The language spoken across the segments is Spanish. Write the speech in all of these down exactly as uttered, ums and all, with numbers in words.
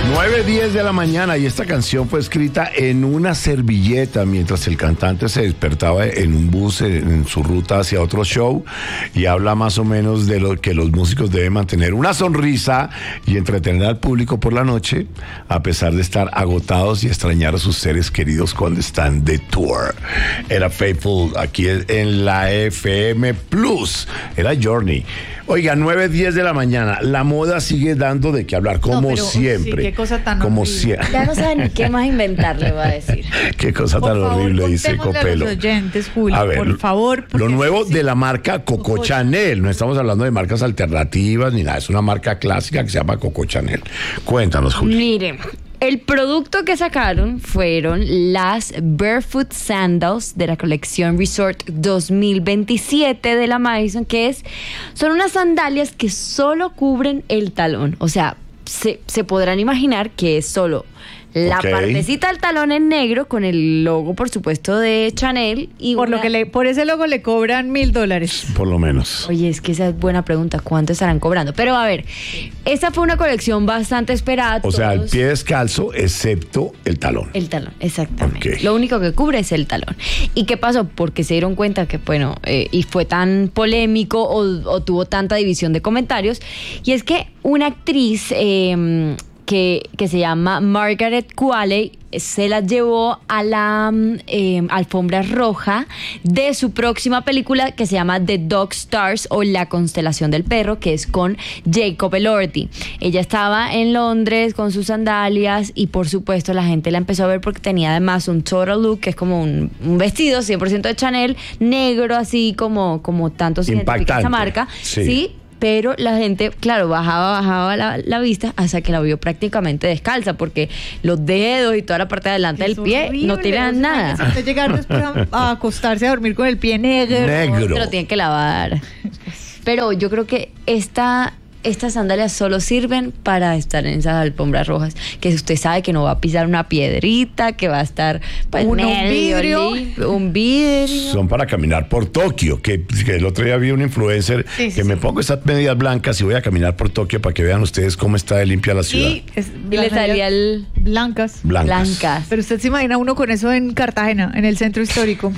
nueve diez de la mañana y esta canción fue escrita en una servilleta mientras el cantante se despertaba en un bus en, en su ruta hacia otro show, y habla más o menos de lo que los músicos deben mantener una sonrisa y entretener al público por la noche a pesar de estar agotados y extrañar a sus seres queridos cuando están de tour. Era Faithful aquí en la F M Plus. Era Journey. Oiga, nueve diez de la mañana. La moda sigue dando de qué hablar, como no, pero, siempre. Sí, qué cosa tan como horrible. siempre. Ya no saben ni qué más inventar, le va a decir. Qué cosa por tan favor, horrible, dice Copelo. A los oyentes, Julio, a ver, por favor. Lo nuevo sí. de la marca Coco, Coco Chanel. No estamos hablando de marcas alternativas ni nada. Es una marca clásica que se llama Coco Chanel. Cuéntanos, Julio. Miren. El producto que sacaron fueron las Barefoot Sandals de la colección Resort dos mil veintisiete de la Madison, que es, son unas sandalias que solo cubren el talón. O sea, se, se podrán imaginar que es solo la okay. partecita del talón en negro con el logo, por supuesto, de Chanel. Y por una... lo que le, por ese logo le cobran mil dólares. Por lo menos. Oye, es que esa es buena pregunta. ¿Cuánto estarán cobrando? Pero a ver, esa fue una colección bastante esperada. O todos... sea, el pie descalzo, excepto el talón. El talón, exactamente. Okay. Lo único que cubre es el talón. ¿Y qué pasó? Porque se dieron cuenta que, bueno, eh, y fue tan polémico o, o tuvo tanta división de comentarios. Y es que una actriz... Eh, Que, que se llama Margaret Qualley se la llevó a la eh, alfombra roja de su próxima película que se llama The Dog Stars o La Constelación del Perro, que es con Jacob Elordi. Ella estaba en Londres con sus sandalias y por supuesto la gente la empezó a ver porque tenía además un total look, que es como un, un vestido cien por ciento de Chanel, negro, así como, como tanto se identifica esa marca. Sí. ¿Sí? Pero la gente, claro, bajaba, bajaba la, la vista hasta que la vio prácticamente descalza, porque los dedos y toda la parte de adelante del pie horrible, no tiran nada. Usted llegar después a, a acostarse a dormir con el pie negro. Negro. Se lo tienen que lavar. Pero yo creo que esta... Estas sandalias solo sirven para estar en esas alfombras rojas, que usted sabe que no va a pisar una piedrita, que va a estar pues, un, medio vidrio. Li- un vidrio. Son para caminar por Tokio, que, que el otro día vi un influencer sí, que sí, me sí. pongo esas medias blancas y voy a caminar por Tokio para que vean ustedes cómo está de limpia la ciudad. Y, es, y le salía el... Blancas. blancas. Blancas. Pero usted se imagina uno con eso en Cartagena, en el centro histórico.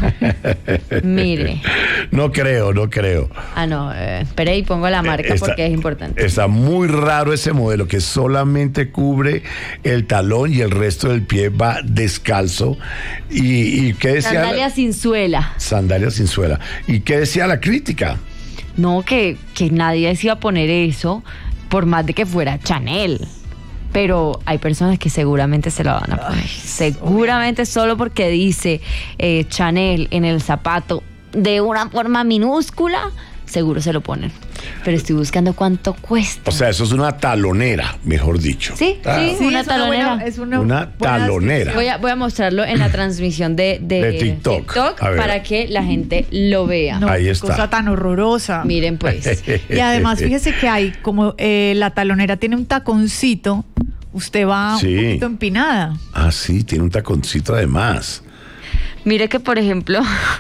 Mire. No creo, no creo. Ah, no, eh, espere y pongo la marca está, porque es importante. Está muy raro ese modelo que solamente cubre el talón y el resto del pie va descalzo. ¿Y, y qué decía? Sandalias la, sin suela. Sandalias sin suela. ¿Y qué decía la crítica? No, que, que nadie se iba a poner eso por más de que fuera Chanel. Pero hay personas que seguramente se la van a poner. Ay, seguramente solo porque dice eh, Chanel en el zapato de una forma minúscula, seguro se lo ponen. Pero estoy buscando cuánto cuesta. O sea, eso es una talonera, mejor dicho. Sí, ah. sí, sí, una es talonera. Una, buena, es una, una talonera. Voy a, voy a mostrarlo en la transmisión de, de, de TikTok, TikTok para que la gente lo vea. No, ahí está. Cosa tan horrorosa. Miren, pues. Y además, fíjese que hay, como eh, la talonera tiene un taconcito, usted va sí. un poquito empinada. Ah, sí, tiene un taconcito además. Mire que, por ejemplo...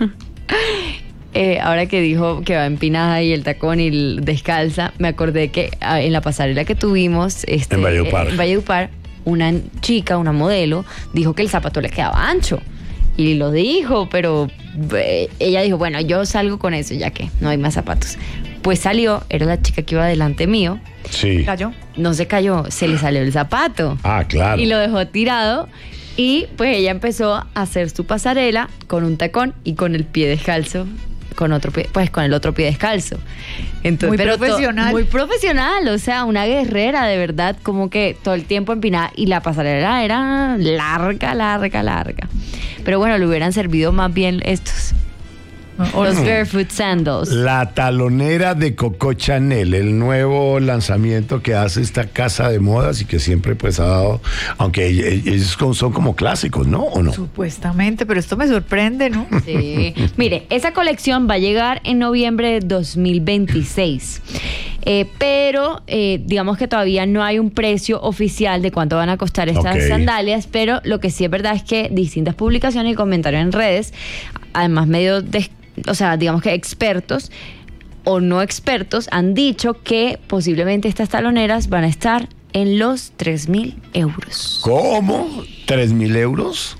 Eh, ahora que dijo que va empinada y el tacón y el descalza, me acordé que ah, en la pasarela que tuvimos este, en Valledupar, eh, en Valledupar, una chica, una modelo, dijo que el zapato le quedaba ancho. Y lo dijo, pero eh, ella dijo, bueno, yo salgo con eso ya que no hay más zapatos. Pues salió, era la chica que iba delante mío. Sí. ¿Cayó? No se cayó, se le salió el zapato. Ah, claro. Y lo dejó tirado. Y pues ella empezó a hacer su pasarela con un tacón y con el pie descalzo. Con otro pie, pues con el otro pie descalzo. Entonces, muy pero profesional. To, muy profesional, o sea, una guerrera de verdad, como que todo el tiempo empinada y la pasarela era larga, larga, larga. Pero bueno, le hubieran servido más bien estos. Oh, los no. Barefoot Sandals. La talonera de Coco Chanel, el nuevo lanzamiento que hace esta casa de modas y que siempre pues ha dado, aunque ellos son como clásicos, ¿no? ¿O no? Supuestamente, pero esto me sorprende, ¿no? Sí. Mire, esa colección va a llegar en noviembre de dos mil veintiséis. Eh, pero eh, digamos que todavía no hay un precio oficial de cuánto van a costar estas okay. sandalias, pero lo que sí es verdad es que distintas publicaciones y comentarios en redes, además medio de, o sea, digamos que expertos o no expertos han dicho que posiblemente estas taloneras van a estar en los tres mil euros. ¿Cómo? ¿Tres mil euros?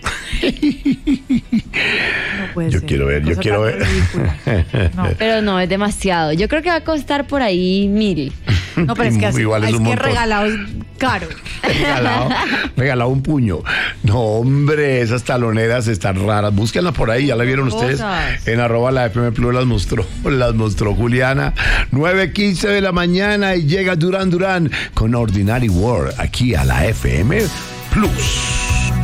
No puede Yo ser. quiero ver, yo Cosa quiero tan ver. ridícula. No. Pero no, es demasiado. Yo creo que va a costar por ahí mil. No, pero es que, así, Igual es es un que montón. regalado es caro. Regalado, regalado un puño. No, hombre, esas taloneras están raras. Búsquenlas por ahí, ya la vieron ustedes. Cosas. En arroba la F M Plus las mostró, las mostró Juliana. nueve quince de la mañana y llega Duran Duran con Ordinary World aquí a la F M Plus.